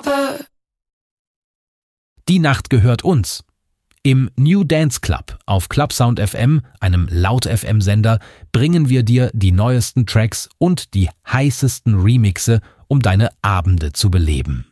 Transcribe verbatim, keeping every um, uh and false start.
Die Nacht gehört uns. Im New Dance Club auf Clubsound F M, einem Laut-F M-Sender, bringen wir dir die neuesten Tracks und die heißesten Remixe, um deine Abende zu beleben.